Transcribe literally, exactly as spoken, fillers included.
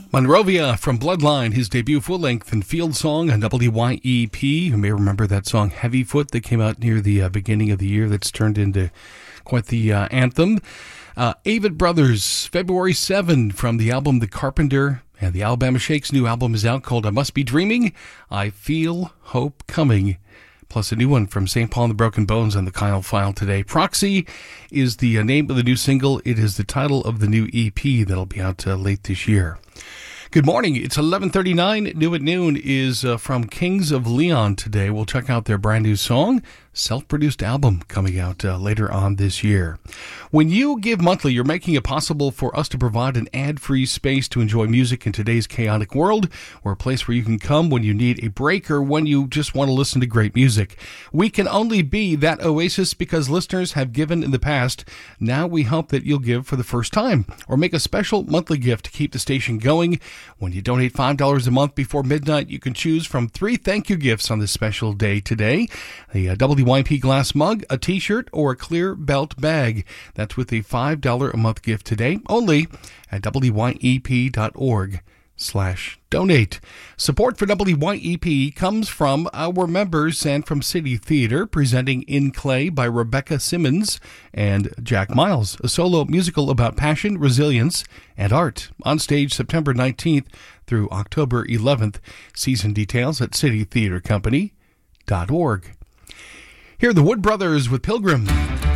Monrovia from Bloodline, his debut full-length and field song on W Y E P. You may remember that song Heavyfoot that came out near the uh, beginning of the year that's turned into quite the uh, anthem. Uh, Avett Brothers, February seventh from the album The Carpenter. And the Alabama Shakes' new album is out called I Must Be Dreaming, I Feel Hope Coming. Plus a new one from Saint Paul and the Broken Bones on the Kyle File today. Proxy is the uh, name of the new single. It is the title of the new E P that'll be out uh, late this year. Good morning. It's eleven thirty-nine. New at Noon is uh, from Kings of Leon today. We'll check out their brand new song, self-produced album coming out uh, later on this year. When you give monthly, you're making it possible for us to provide an ad-free space to enjoy music in today's chaotic world, or a place where you can come when you need a break or when you just want to listen to great music. We can only be that oasis because listeners have given in the past. Now we hope that you'll give for the first time, or make a special monthly gift to keep the station going. When you donate five dollars a month before midnight, you can choose from three thank you gifts on this special day today. A W Y P glass mug, a t-shirt, or a clear belt bag. That's with a five dollars a month gift today, only at W Y E P dot org slash donate. Support for W Y E P comes from our members and from City Theater, presenting In Clay by Rebecca Simmons and Jack Miles, a solo musical about passion, resilience, and art. On stage September nineteenth through October eleventh. Season details at city theater company dot org. Here are the Wood Brothers with Pilgrim.